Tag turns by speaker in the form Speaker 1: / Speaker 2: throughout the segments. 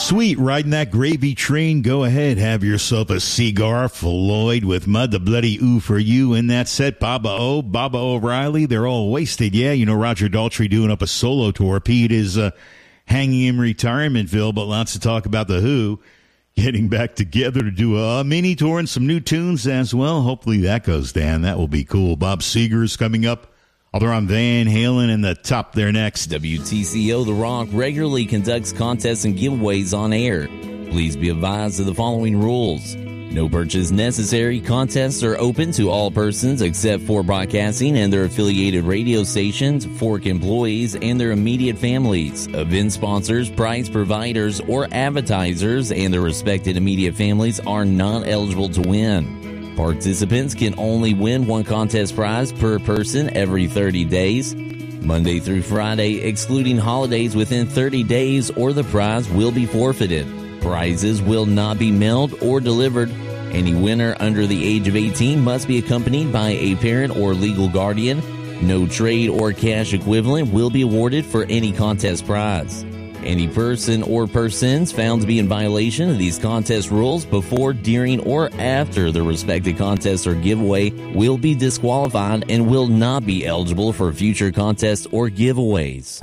Speaker 1: Sweet, riding that gravy train. Go ahead, have yourself a cigar. Floyd with Mud the Bloody Ooh for you in that set. Baba O'Reilly, they're all wasted. Yeah, you know, Roger Daltrey doing up a solo tour. Pete is hanging in retirementville, but lots to talk about the Who getting back together to do a mini tour and some new tunes as well. Hopefully that goes down. That will be cool. Bob Seger's coming up. They're on Van Halen and the Top there next.
Speaker 2: WTCO The Rock regularly conducts contests and giveaways on air. Please be advised of the following rules. No purchase necessary. Contests are open to all persons except for broadcasting and their affiliated radio stations, Fork employees, and their immediate families. Event sponsors, prize providers, or advertisers and their respected immediate families are not eligible to win. Participants can only win one contest prize per person every 30 days, Monday through Friday, excluding holidays within 30 days, or the prize will be forfeited. Prizes will not be mailed or delivered. Any winner under the age of 18 must be accompanied by a parent or legal guardian. No trade or cash equivalent will be awarded for any contest prize. Any person or persons found to be in violation of these contest rules before, during, or after the respective contest or giveaway will be disqualified and will not be eligible for future contests or giveaways.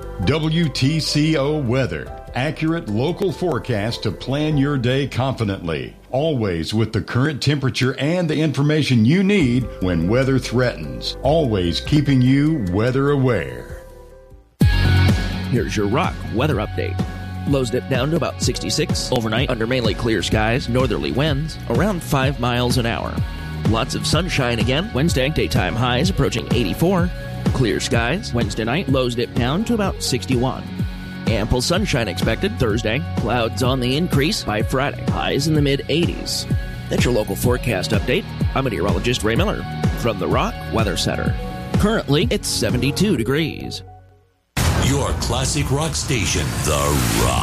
Speaker 3: WTCO Weather. Accurate local forecast to plan your day confidently. Always with the current temperature and the information you need when weather threatens. Always keeping you weather aware.
Speaker 4: Here's your Rock weather update. Lows dip down to about 66 overnight under mainly clear skies, northerly winds around 5 miles an hour. Lots of sunshine again Wednesday, daytime highs approaching 84. Clear skies Wednesday night, lows dip down to about 61. Ample sunshine expected Thursday, clouds on the increase by Friday, highs in the mid-80s. That's your local forecast update. I'm meteorologist Ray Miller from the Rock Weather Center. Currently, it's 72 degrees.
Speaker 5: Your classic rock station, The Rock.